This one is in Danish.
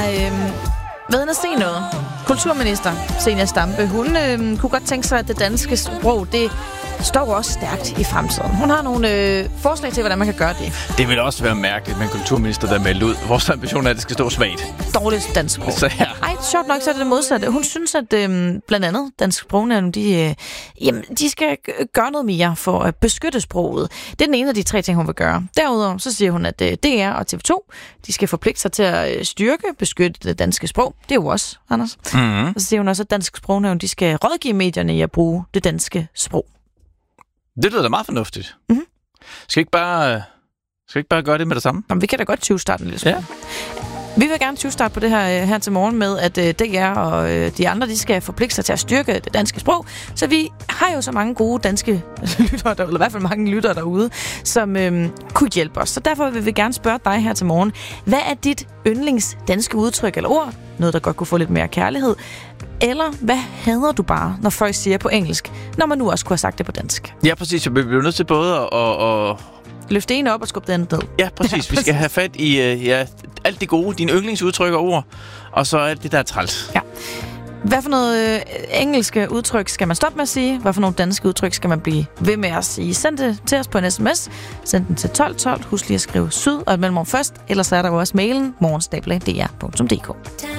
været inde at se noget. Kulturminister Zenia Stampe, hun kunne godt tænke sig, at det danske sprog, det står også stærkt i fremtiden. Hun har nogle forslag til, hvordan man kan gøre det. Det vil også være mærkeligt med en kulturminister, der melder ud. Vores ambition er, at det skal stå svagt. Dårligt dansk sprog. Så ja. Ej, sjovt nok, så er det modsatte. Hun synes, at blandt andet Dansk Sprognævn, de skal gøre noget mere for at beskytte sproget. Det er den ene af de 3 ting, hun vil gøre. Derudover så siger hun, at DR og TV2, de skal forpligte sig til at beskytte det danske sprog. Det er jo også, Anders. Mm-hmm. Og så siger hun også, at Dansk Sprognævn, de skal rådgive medierne i at bruge det danske sprog. Det lyder da meget fornuftigt. Mm-hmm. Skal ikke bare gøre det med det samme? Jamen, vi kan da godt 20-starte lidt. Ja. Vi vil gerne 20-starte på det her til morgen med, at DR og de andre, de skal forpligte sig til at styrke det danske sprog. Så vi har jo så mange gode danske lyttere, eller i hvert fald mange lyttere derude, som kunne hjælpe os. Så derfor vil vi gerne spørge dig her til morgen. Hvad er dit yndlings danske udtryk eller ord? Noget, der godt kunne få lidt mere kærlighed. Eller hvad hader du bare, når folk siger på engelsk, når man nu også kunne have sagt det på dansk? Ja, præcis. Vi bliver nødt til både at løfte en op og skubbe den ned. Ja, præcis. Vi skal have fat i alt det gode, dine yndlingsudtryk og ord, og så alt det, der er træls. Ja. Hvad for noget engelske udtryk skal man stoppe med at sige? Hvad for nogle danske udtryk skal man blive ved med at sige? Send det til os på en sms. Send den til 1212. Husk lige at skrive syd og et mellemrum først. Ellers er der jo også mailen morgen@dr.dk.